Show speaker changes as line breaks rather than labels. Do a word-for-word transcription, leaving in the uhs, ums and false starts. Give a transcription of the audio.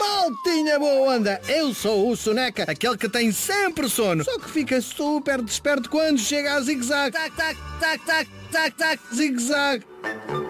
Maltinha boa onda, eu sou o Soneca, aquele que tem sempre sono, só que fica super desperto quando chega a zigue-zague. Tac, tac, tac, tac, tac, tac, zigue-zague.